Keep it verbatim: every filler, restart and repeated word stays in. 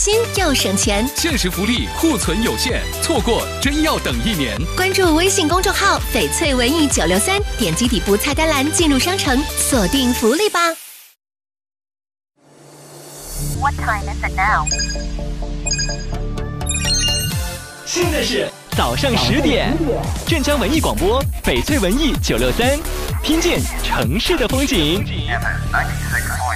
心又省钱。 限时福利，库存有限，错过真要等一年。 关注微信公众号“翡翠文艺九六三”，点击底部菜单栏进入商城，锁定福利吧。 What time is it now? 现在是早上十点，镇江文艺广播，翡翠文艺九六三，听见城市的风景。